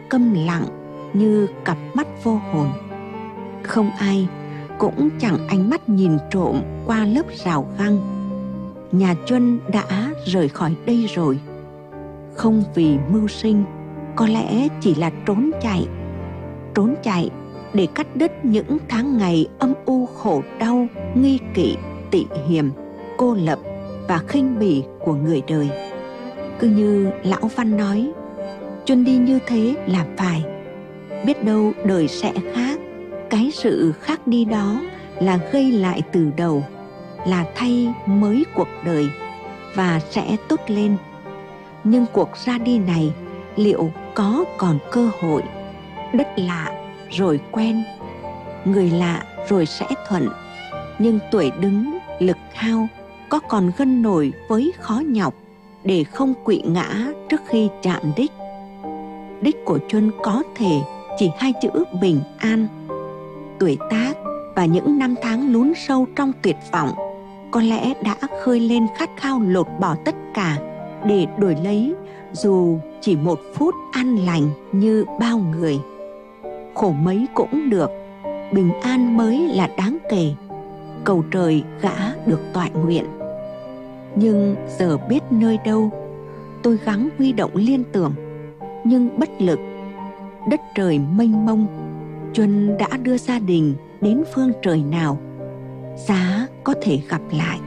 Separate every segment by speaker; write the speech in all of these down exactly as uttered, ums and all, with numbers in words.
Speaker 1: câm lặng như cặp mắt vô hồn. Không ai, cũng chẳng ánh mắt nhìn trộm qua lớp rào găng. Nhà Chuân đã rời khỏi đây rồi. Không vì mưu sinh, có lẽ chỉ là trốn chạy. Trốn chạy để cắt đứt những tháng ngày âm u khổ đau, nghi kỵ, tị hiềm, cô lập và khinh bỉ của người đời. Cứ như Lão Văn nói, Chuân đi như thế là phải. Biết đâu đời sẽ khác. Cái sự khác đi đó là gây lại từ đầu, là thay mới cuộc đời và sẽ tốt lên. Nhưng cuộc ra đi này liệu có còn cơ hội? Đất lạ rồi quen, người lạ rồi sẽ thuận. Nhưng tuổi đứng, lực hao, có còn gân nổi với khó nhọc để không quỵ ngã trước khi chạm đích. Đích của Chuân có thể chỉ hai chữ bình an. Tuổi tác và những năm tháng lún sâu trong tuyệt vọng có lẽ đã khơi lên khát khao lột bỏ tất cả để đổi lấy dù chỉ một phút an lành như bao người. Khổ mấy cũng được, bình an mới là đáng kể. Cầu trời gã được toại nguyện. Nhưng giờ biết nơi đâu, tôi gắng huy động liên tưởng, nhưng bất lực. Đất trời mênh mông, Chuân đã đưa gia đình đến phương trời nào? Giá có thể gặp lại.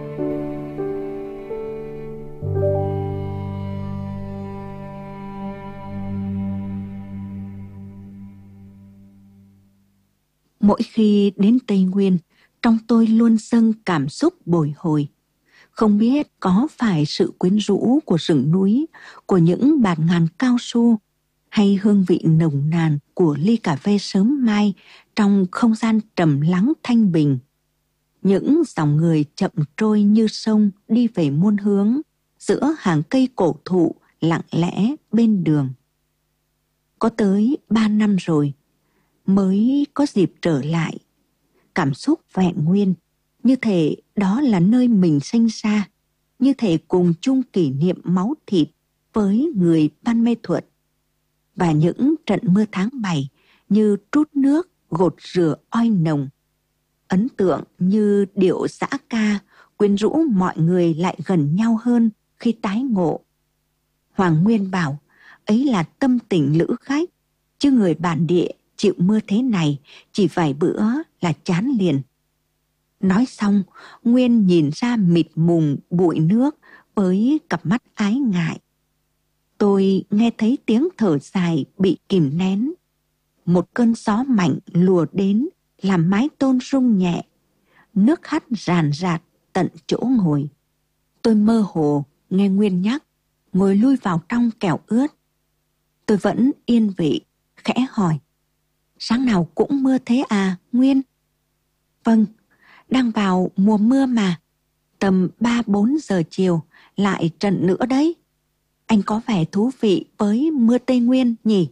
Speaker 1: Mỗi khi đến Tây Nguyên, trong tôi luôn dâng cảm xúc bồi hồi. Không biết có phải sự quyến rũ của rừng núi, của những bạt ngàn cao su, hay hương vị nồng nàn của ly cà phê sớm mai trong không gian trầm lắng thanh bình. Những dòng người chậm trôi như sông đi về muôn hướng, giữa hàng cây cổ thụ lặng lẽ bên đường. Có tới ba năm rồi, mới có dịp trở lại. Cảm xúc vẹn nguyên, như thể đó là nơi mình sinh ra, như thể cùng chung kỷ niệm máu thịt với người Ban Mê Thuột. Và những trận mưa tháng bảy như trút nước gột rửa oi nồng. Ấn tượng như điệu giã ca quyến rũ mọi người lại gần nhau hơn khi tái ngộ. Hoàng Nguyên bảo ấy là tâm tình lữ khách, chứ người bản địa chịu mưa thế này chỉ vài bữa là chán liền. Nói xong, Nguyên nhìn ra mịt mùng bụi nước với cặp mắt ái ngại. Tôi nghe thấy tiếng thở dài bị kìm nén. Một cơn gió mạnh lùa đến làm mái tôn rung nhẹ. Nước hắt ràn rạt tận chỗ ngồi. Tôi mơ hồ nghe Nguyên nhắc, ngồi lui vào trong kẻo ướt. Tôi vẫn yên vị, khẽ hỏi. Sáng nào cũng mưa thế à, Nguyên? Vâng, đang vào mùa mưa mà. Tầm ba bốn giờ chiều lại trận nữa đấy. Anh có vẻ thú vị với mưa Tây Nguyên nhỉ?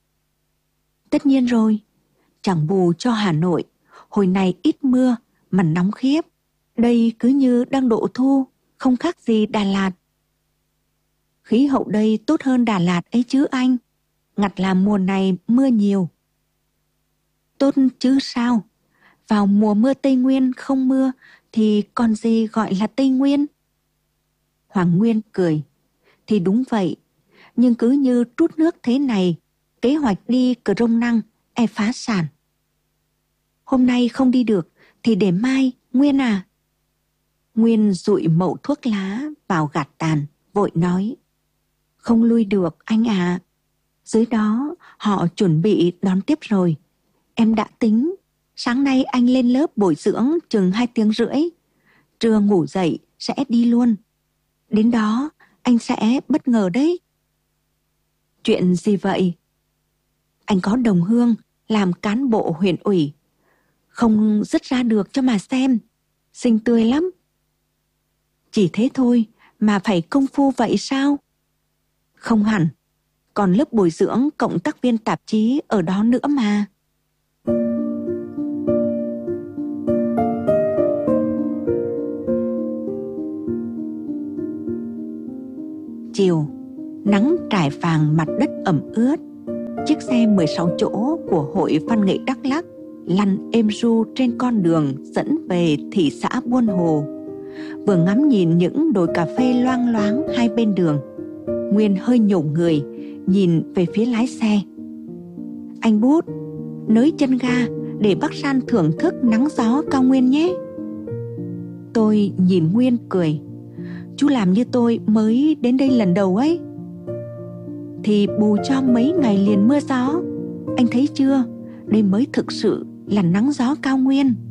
Speaker 1: Tất nhiên rồi. Chẳng bù cho Hà Nội, hồi này ít mưa mà nóng khiếp. Đây cứ như đang độ thu, không khác gì Đà Lạt. Khí hậu đây tốt hơn Đà Lạt ấy chứ anh. Ngặt là mùa này mưa nhiều. Tốt chứ sao? Vào mùa mưa Tây Nguyên không mưa thì còn gì gọi là Tây Nguyên? Hoàng Nguyên cười. Thì đúng vậy, nhưng cứ như trút nước thế này, kế hoạch đi Crong Năng e phá sản. Hôm nay không đi được thì để mai, Nguyên à? Nguyên dụi mẩu thuốc lá vào gạt tàn, vội nói. Không lui được anh à. Dưới đó họ chuẩn bị đón tiếp rồi. Em đã tính, sáng nay anh lên lớp bồi dưỡng chừng hai tiếng rưỡi. Trưa ngủ dậy sẽ đi luôn. Đến đó anh sẽ bất ngờ đấy. Chuyện gì vậy? Anh có đồng hương làm cán bộ huyện ủy. Không dứt ra được cho mà xem. Xinh tươi lắm. Chỉ thế thôi mà phải công phu vậy sao? Không hẳn. Còn lớp bồi dưỡng cộng tác viên tạp chí ở đó nữa mà. Chiều, nắng trải vàng mặt đất ẩm ướt. Chiếc xe mười sáu chỗ của Hội Văn nghệ Đắk Lắk lăn êm ru trên con đường dẫn về thị xã Buôn Hồ. Vừa ngắm nhìn những đồi cà phê loang loáng hai bên đường, Nguyên hơi nhổm người nhìn về phía lái xe. Anh Bút, nới chân ga để bác San thưởng thức nắng gió cao nguyên nhé. Tôi nhìn Nguyên cười. Chú làm như tôi mới đến đây lần đầu ấy. Thì bù cho mấy ngày liền mưa gió. Anh thấy chưa, đây mới thực sự là nắng gió cao nguyên.